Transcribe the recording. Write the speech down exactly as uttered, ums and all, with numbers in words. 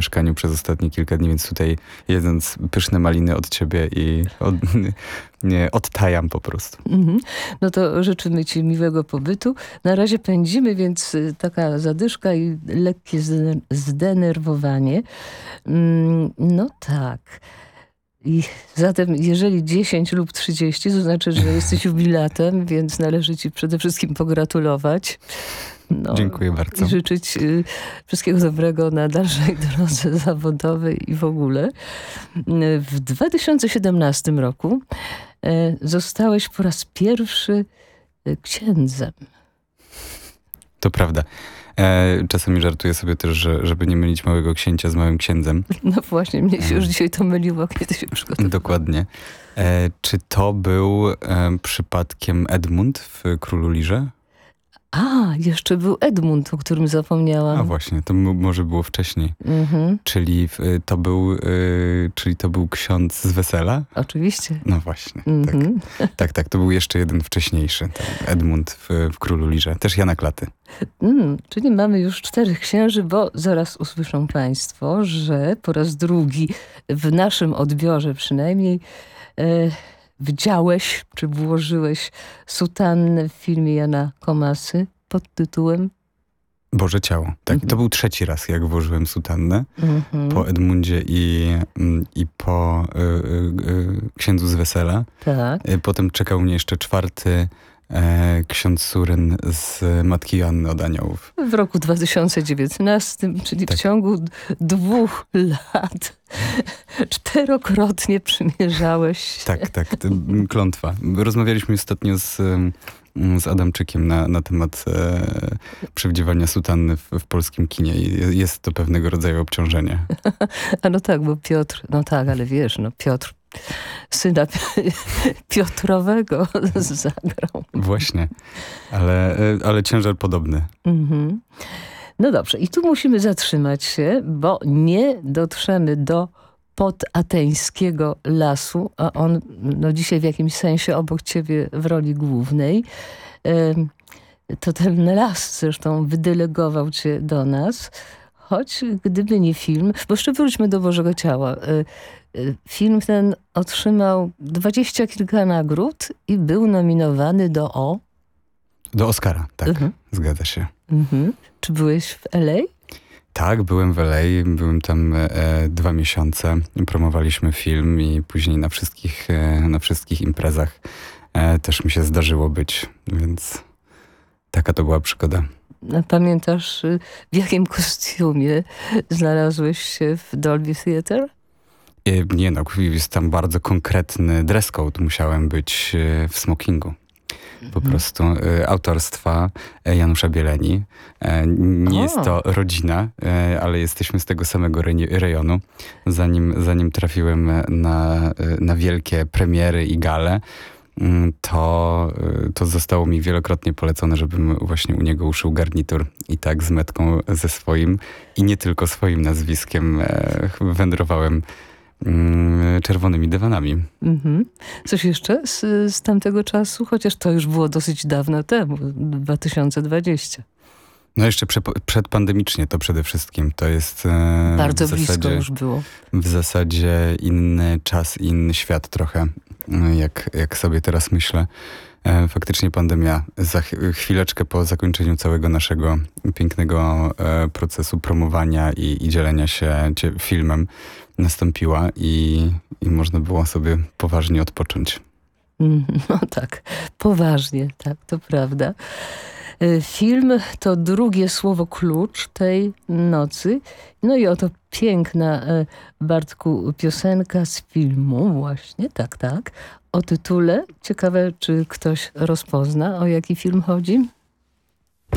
mieszkaniu przez ostatnie kilka dni, więc tutaj jedząc pyszne maliny od ciebie i od, nie, odtajam po prostu. Mhm. No to życzymy ci miłego pobytu. Na razie pędzimy, więc taka zadyszka i lekkie zdenerwowanie. No tak. I zatem jeżeli dziesięć lub trzydzieści, to znaczy, że jesteś jubilatem, więc należy ci przede wszystkim pogratulować. No, dziękuję bardzo. I życzyć y, wszystkiego dobrego na dalszej drodze zawodowej i w ogóle. W dwa tysiące siedemnastym roku y, zostałeś po raz pierwszy y, księdzem. To prawda. E, czasami żartuję sobie też, że, żeby nie mylić małego księcia z małym księdzem. No właśnie, mnie się już dzisiaj to myliło, kiedy się przygotowałam. Dokładnie. E, czy to był e, przypadkiem Edmund w Królu Lirze? A, jeszcze był Edmund, o którym zapomniałam. A właśnie, to m- może było wcześniej. Mhm. Czyli w, to był, y, czyli to był ksiądz z Wesela? Oczywiście. No właśnie, Mhm. tak. tak, tak, to był jeszcze jeden wcześniejszy, Edmund w, w Królu Lirze. Też Jana Klaty. Mm, czyli mamy już czterech księży, bo zaraz usłyszą państwo, że po raz drugi w naszym odbiorze przynajmniej e, widziałeś, czy włożyłeś sutannę w filmie Jana Komasy pod tytułem Boże Ciało. Tak, mhm. to był trzeci raz, jak włożyłem sutannę. Mhm. Po Edmundzie i, i po y, y, y, księdzu z Wesela. Tak. Potem czekał mnie jeszcze czwarty e, ksiądz Suryn z Matki Joanny od Aniołów. W roku dwa tysiące dziewiętnastym, czyli tak. w ciągu d- dwóch lat czterokrotnie przymierzałeś. Tak, tak, to, klątwa. Rozmawialiśmy ostatnio z... z Adamczykiem na, na temat e, przywdziewania sutanny w, w polskim kinie i jest to pewnego rodzaju obciążenie. A no tak, bo Piotr, no tak, ale wiesz, no Piotr, syna Piotrowego zagrał. Właśnie, ale, ale ciężar podobny. Mhm. No dobrze, i tu musimy zatrzymać się, bo nie dotrzemy do podateńskiego lasu, a on no, dzisiaj w jakimś sensie obok ciebie w roli głównej. To ten las zresztą wydelegował cię do nas, choć gdyby nie film, bo jeszcze wróćmy do Bożego Ciała. Film ten otrzymał dwadzieścia kilka nagród i był nominowany do O? Do Oscara, tak, mhm. Zgadza się. Mhm. Czy byłeś w L A? Tak, byłem w L A, byłem tam e, dwa miesiące, promowaliśmy film i później na wszystkich, e, na wszystkich imprezach e, też mi się zdarzyło być, więc taka to była przygoda. A pamiętasz, w jakim kostiumie znalazłeś się w Dolby Theatre? E, nie no, jest tam bardzo konkretny dress code, musiałem być e, w smokingu. Po hmm. prostu y, autorstwa Janusza Bieleni. E, nie o. jest to rodzina, e, ale jesteśmy z tego samego re- rejonu. Zanim, zanim trafiłem na, na wielkie premiery i gale, to, to zostało mi wielokrotnie polecone, żebym właśnie u niego uszył garnitur. I tak z metką ze swoim i nie tylko swoim nazwiskiem e, wędrowałem czerwonymi dywanami. Mm-hmm. Coś jeszcze z, z tamtego czasu? Chociaż to już było dosyć dawno temu, dwa tysiące dwudziesty. No jeszcze prze, przedpandemicznie to przede wszystkim. To jest e, bardzo w zasadzie, blisko już było. W zasadzie inny czas, inny świat trochę, jak, jak sobie teraz myślę. E, faktycznie pandemia za chwileczkę po zakończeniu całego naszego pięknego e, procesu promowania i, i dzielenia się cie, filmem nastąpiła i, i można było sobie poważnie odpocząć. No tak, poważnie, tak, to prawda. Film to drugie słowo klucz tej nocy. No i oto piękna, Bartku, piosenka z filmu właśnie, tak, tak, o tytule. Ciekawe, czy ktoś rozpozna, o jaki film chodzi?